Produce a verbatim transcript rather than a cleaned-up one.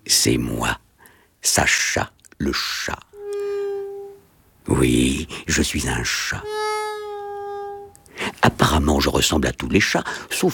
c'est moi, Sacha le chat. Oui, je suis un chat. Apparemment, je ressemble à tous les chats, sauf